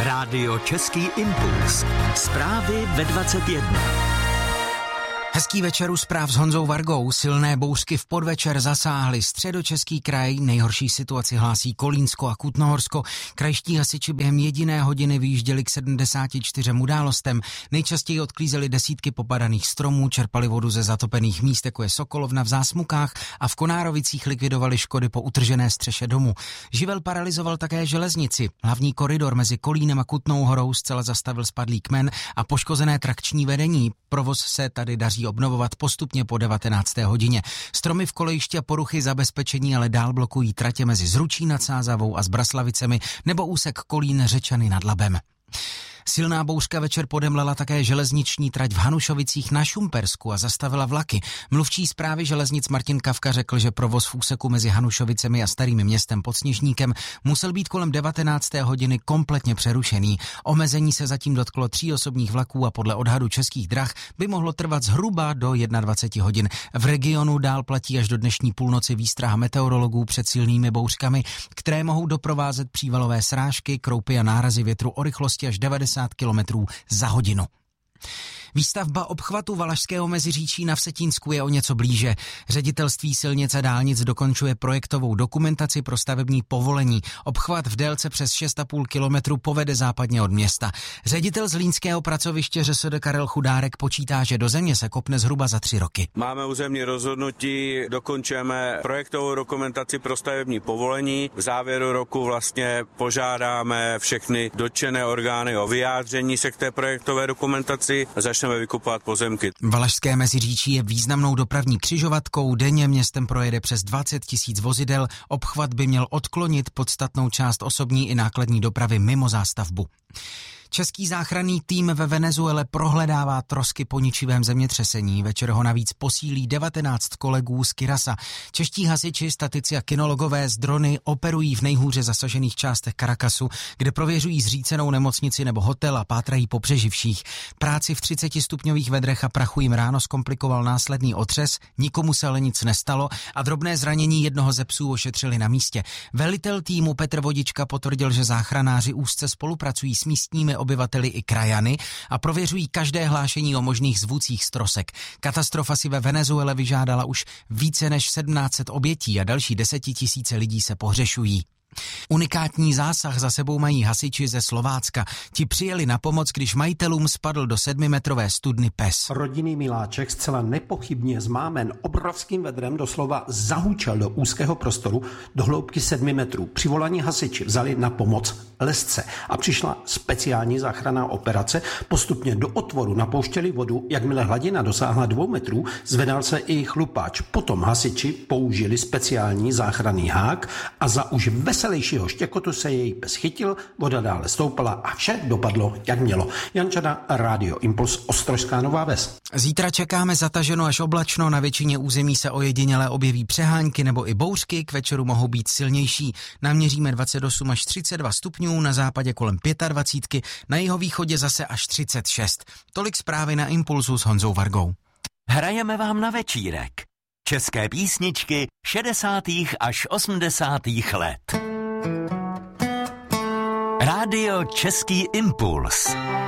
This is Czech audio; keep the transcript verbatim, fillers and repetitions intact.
Rádio Český impuls. Zprávy ve dvacet jedna. Hezký večer u zpráv s Honzou Vargou. Silné bouřky v podvečer zasáhly Středočeský kraj. Nejhorší situaci hlásí Kolínsko a Kutnohorsko. Krajští hasiči během jediné hodiny vyjížděli k sedmdesáti čtyřem událostem. Nejčastěji odklízeli desítky popadaných stromů, čerpali vodu ze zatopených míst, jako je Sokolovna v Zásmukách, a v Konárovicích likvidovali škody po utržené střeše domu. Živel paralyzoval také železnici. Hlavní koridor mezi Kolínem a Kutnou Horou zcela zastavil spadlý kmen a poškozené trakční vedení. Provoz se tady daří obnovovat postupně po devatenácté hodině. Stromy v kolejišti a poruchy zabezpečení ale dál blokují tratě mezi Zručí nad Sázavou a Zbraslavicemi nebo úsek Kolín Řečany nad Labem. Silná bouřka večer podemlela také železniční trať v Hanušovicích na Šumpersku a zastavila vlaky. Mluvčí správy železnic Martin Kavka řekl, že provoz v úseku mezi Hanušovicemi a Starým Městem pod Sněžníkem musel být kolem devatenácté hodiny kompletně přerušený. Omezení se zatím dotklo tří osobních vlaků a podle odhadu Českých drah by mohlo trvat zhruba do dvacet jedna hodin. V regionu dál platí až do dnešní půlnoci výstraha meteorologů před silnými bouřkami, které mohou doprovázet přívalové srážky, kroupy a nárazy větru o rychlosti až devadesát kilometrů za hodinu. Výstavba obchvatu Valašského Meziříčí na Vsetínsku je o něco blíže. Ředitelství silnic a dálnic dokončuje projektovou dokumentaci pro stavební povolení. Obchvat v délce přes šest a půl kilometru povede západně od města. Ředitel zlínského pracoviště ŘSD Karel Chudárek počítá, že do země se kopne zhruba za tři roky. Máme územní rozhodnutí, dokončujeme projektovou dokumentaci pro stavební povolení. V závěru roku vlastně požádáme všechny dotčené orgány o vyjádření se k té projektové dokumentaci. Začneme vykupovat pozemky. Valašské Meziříčí je významnou dopravní křižovatkou, denně městem projede přes dvacet tisíc vozidel, obchvat by měl odklonit podstatnou část osobní i nákladní dopravy mimo zástavbu. Český záchranný tým ve Venezuele prohledává trosky po ničivém zemětřesení. Večer ho navíc posílí devatenáct kolegů z Kirasa. Čeští hasiči, statici a kinologové z drony operují v nejhůře zasažených částech Caracasu, kde prověřují zřícenou nemocnici nebo hotel a pátrají po přeživších. Práci v třicetistupňových vedrech a prachu jim ráno zkomplikoval následný otřes, nikomu se ale nic nestalo a drobné zranění jednoho ze psů ošetřili na místě. Velitel týmu Petr Vodička potvrdil, že záchranáři úzce spolupracují s místními obyvateli i krajany a prověřují každé hlášení o možných zvůcích z trosek. Katastrofa si ve Venezuele vyžádala už více než sedmnáct set obětí a další desetitisíce lidí se pohřešují. Unikátní zásah za sebou mají hasiči ze Slovácka. Ti přijeli na pomoc, když majitelům spadl do sedmimetrové studny pes. Rodinný miláček zcela nepochybně zmámen obrovským vedrem doslova zahučel do úzkého prostoru do hloubky sedmi metrů. Přivolaní hasiči vzali na pomoc lesce a přišla speciální záchranná operace. Postupně do otvoru napouštěli vodu, jakmile hladina dosáhla dvou metrů, zvedal se i chlupáč. Potom hasiči použili speciální záchranný hák a za už veselějšího štěkotu se její pes chytil, voda dále stoupala a vše dopadlo, jak mělo. Jan Čada, Rádio Impuls, Ostrožská Nová Ves. Zítra čekáme zataženo až oblačno, na většině území se ojediněle objeví přehánky nebo i bouřky, k večeru mohou být silnější. Naměříme dvacet osm až třicet dva stupňů, na západě kolem dvacet pět, na jihovýchodě zase až třicet šest. Tolik zprávy na Impulsu s Honzou Vargou. Hrajeme vám na večírek české písničky šedesátých až osmdesátých let. Rádio Český impuls.